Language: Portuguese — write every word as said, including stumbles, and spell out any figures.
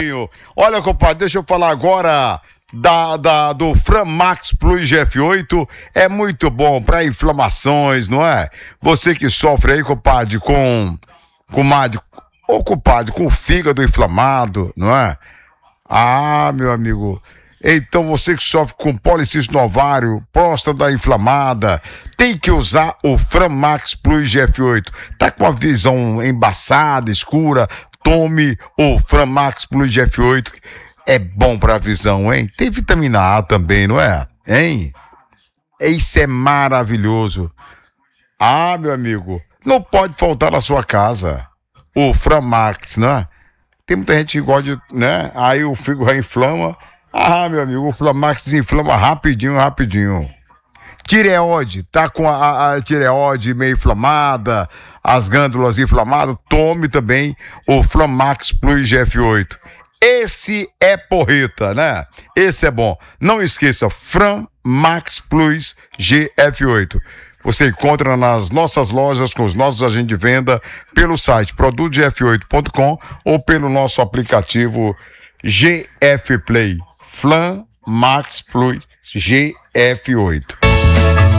rapidinho. Olha, compadre, deixa eu falar agora da, da, do Framax Plus G F oito. É muito bom para inflamações, não é? Você que sofre aí, compadre, com, com ou compadre, com o fígado inflamado, não é? Ah, meu amigo, então você que sofre com policisto no ovário, próstata inflamada, tem que usar o Framax Plus G F oito. Tá com a visão embaçada, escura? Tome o Framax Plus G F oito. É bom pra visão, hein? Tem vitamina A também, não é? Hein? Isso é maravilhoso. Ah, meu amigo, não pode faltar na sua casa o Framax, não é? Tem muita gente que gosta de, né? Aí o fígado inflama. Ah, meu amigo, o Framax desinflama rapidinho, rapidinho. Tireoide, tá com a, a, a tireoide meio inflamada, as glândulas inflamadas, tome também o Framax Plus G F oito. Esse é porreta, né? Esse é bom. Não esqueça, Framax Plus G F oito. Você encontra nas nossas lojas com os nossos agentes de venda pelo site produto g f oito ponto com ou pelo nosso aplicativo G F Play. Framax Plus G F oito.